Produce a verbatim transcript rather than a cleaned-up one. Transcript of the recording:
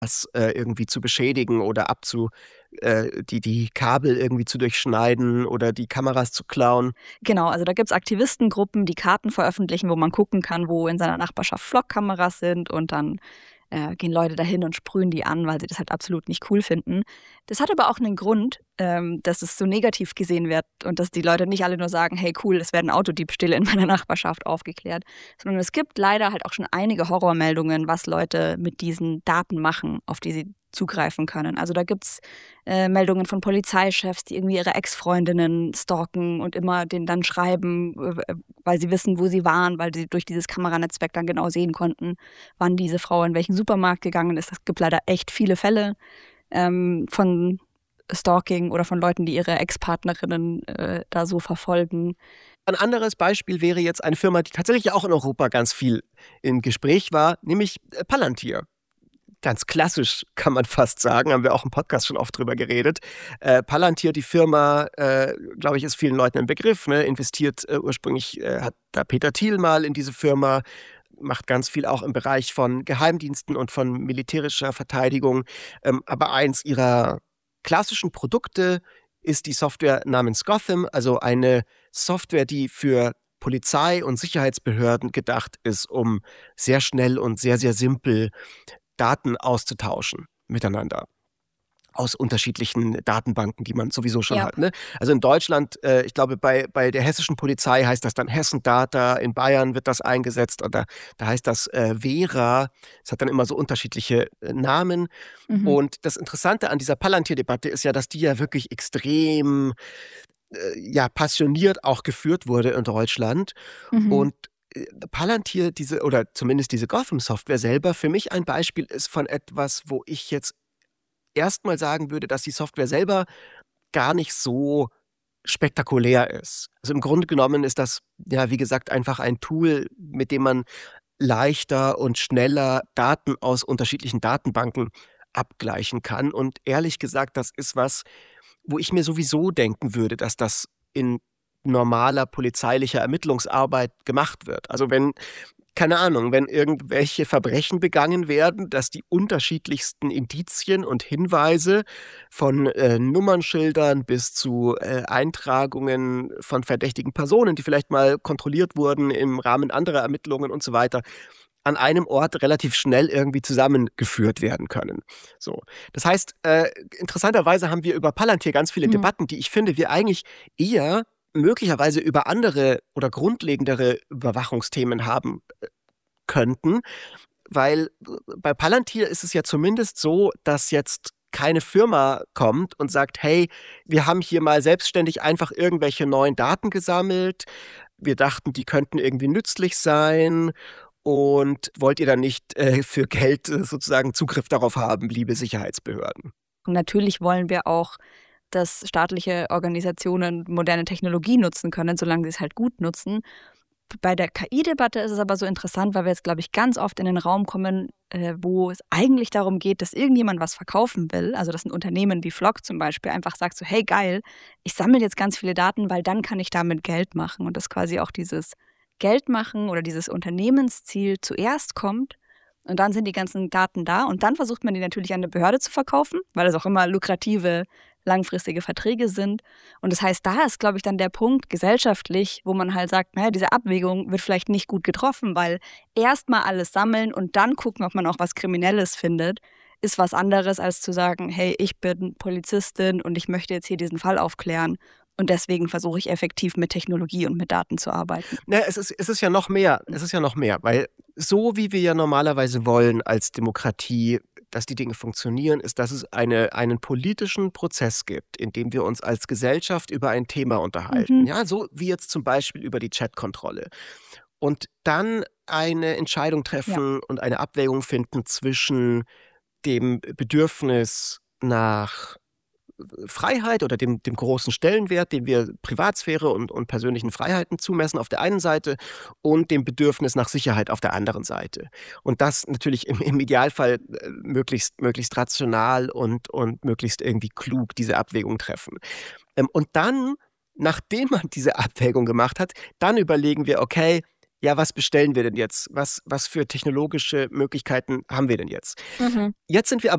das äh, irgendwie zu beschädigen oder abzu, äh, die, die Kabel irgendwie zu durchschneiden oder die Kameras zu klauen. Genau, also da gibt es Aktivistengruppen, die Karten veröffentlichen, wo man gucken kann, wo in seiner Nachbarschaft Flockkameras sind und dann äh, gehen Leute dahin und sprühen die an, weil sie das halt absolut nicht cool finden. Das hat aber auch einen Grund, ähm, dass es so negativ gesehen wird und dass die Leute nicht alle nur sagen, hey cool, es werden Autodiebstähle in meiner Nachbarschaft aufgeklärt, sondern es gibt leider halt auch schon einige Horrormeldungen, was Leute mit diesen Daten machen, auf die sie zugreifen können. Also da gibt es äh, Meldungen von Polizeichefs, die irgendwie ihre Ex-Freundinnen stalken und immer denen dann schreiben, äh, weil sie wissen, wo sie waren, weil sie durch dieses Kameranetzwerk dann genau sehen konnten, wann diese Frau in welchen Supermarkt gegangen ist. Es gibt leider echt viele Fälle ähm, von Stalking oder von Leuten, die ihre Ex-Partnerinnen äh, da so verfolgen. Ein anderes Beispiel wäre jetzt eine Firma, die tatsächlich auch in Europa ganz viel im Gespräch war, nämlich äh, Palantir. Ganz klassisch, kann man fast sagen, haben wir auch im Podcast schon oft drüber geredet. Äh, Palantir, die Firma, äh, glaube ich, ist vielen Leuten ein Begriff, ne? Investiert äh, ursprünglich, äh, hat da Peter Thiel mal in diese Firma, macht ganz viel auch im Bereich von Geheimdiensten und von militärischer Verteidigung. Ähm, aber eins ihrer klassischen Produkte ist die Software namens Gotham, also eine Software, die für Polizei und Sicherheitsbehörden gedacht ist, um sehr schnell und sehr, sehr simpel Daten auszutauschen miteinander aus unterschiedlichen Datenbanken, die man sowieso schon Ja. hat. Ne? Also in Deutschland, äh, ich glaube, bei, bei der hessischen Polizei heißt das dann Hessen Data, in Bayern wird das eingesetzt oder da heißt das äh, Vera. Es hat dann immer so unterschiedliche äh, Namen. Mhm. Und das Interessante an dieser Palantir-Debatte ist ja, dass die ja wirklich extrem äh, ja, passioniert auch geführt wurde in Deutschland. Mhm. Und Palantir, diese oder zumindest diese Gotham-Software selber, für mich ein Beispiel ist von etwas, wo ich jetzt erstmal sagen würde, dass die Software selber gar nicht so spektakulär ist. Also im Grunde genommen ist das, ja, wie gesagt, einfach ein Tool, mit dem man leichter und schneller Daten aus unterschiedlichen Datenbanken abgleichen kann. Und ehrlich gesagt, das ist was, wo ich mir sowieso denken würde, dass das in normaler polizeilicher Ermittlungsarbeit gemacht wird. Also wenn, keine Ahnung, wenn irgendwelche Verbrechen begangen werden, dass die unterschiedlichsten Indizien und Hinweise von äh, Nummernschildern bis zu äh, Eintragungen von verdächtigen Personen, die vielleicht mal kontrolliert wurden im Rahmen anderer Ermittlungen und so weiter, an einem Ort relativ schnell irgendwie zusammengeführt werden können. So. Das heißt, äh, interessanterweise haben wir über Palantir ganz viele Mhm. Debatten, die ich finde, wir eigentlich eher möglicherweise über andere oder grundlegendere Überwachungsthemen haben äh, könnten, weil äh, bei Palantir ist es ja zumindest so, dass jetzt keine Firma kommt und sagt, hey, wir haben hier mal selbstständig einfach irgendwelche neuen Daten gesammelt, wir dachten, die könnten irgendwie nützlich sein und wollt ihr dann nicht äh, für Geld äh, sozusagen Zugriff darauf haben, liebe Sicherheitsbehörden? Und natürlich wollen wir auch, dass staatliche Organisationen moderne Technologie nutzen können, solange sie es halt gut nutzen. Bei der K I-Debatte ist es aber so interessant, weil wir jetzt, glaube ich, ganz oft in den Raum kommen, äh, wo es eigentlich darum geht, dass irgendjemand was verkaufen will. Also dass ein Unternehmen wie Flock zum Beispiel einfach sagt so, hey geil, ich sammle jetzt ganz viele Daten, weil dann kann ich damit Geld machen. Und dass quasi auch dieses Geld machen oder dieses Unternehmensziel zuerst kommt. Und dann sind die ganzen Daten da und dann versucht man die natürlich an eine Behörde zu verkaufen, weil es auch immer lukrative, langfristige Verträge sind. Und das heißt, da ist, glaube ich, dann der Punkt gesellschaftlich, wo man halt sagt, naja, diese Abwägung wird vielleicht nicht gut getroffen, weil erst mal alles sammeln und dann gucken, ob man auch was Kriminelles findet, ist was anderes, als zu sagen, hey, ich bin Polizistin und ich möchte jetzt hier diesen Fall aufklären. Und deswegen versuche ich effektiv mit Technologie und mit Daten zu arbeiten. Na, es ist, es ist ja noch mehr. Es ist ja noch mehr, weil so wie wir ja normalerweise wollen als Demokratie, dass die Dinge funktionieren, ist, dass es eine, einen politischen Prozess gibt, in dem wir uns als Gesellschaft über ein Thema unterhalten. Mhm. Ja, so wie jetzt zum Beispiel über die Chatkontrolle. Und dann eine Entscheidung treffen und eine Abwägung finden zwischen dem Bedürfnis nach Freiheit oder dem, dem großen Stellenwert, den wir Privatsphäre und, und persönlichen Freiheiten zumessen auf der einen Seite und dem Bedürfnis nach Sicherheit auf der anderen Seite. Und das natürlich im, im Idealfall äh, möglichst, möglichst rational und, und möglichst irgendwie klug diese Abwägung treffen. Ähm, und dann, nachdem man diese Abwägung gemacht hat, dann überlegen wir, okay, ja, was bestellen wir denn jetzt? Was, was für technologische Möglichkeiten haben wir denn jetzt? Mhm. Jetzt sind wir aber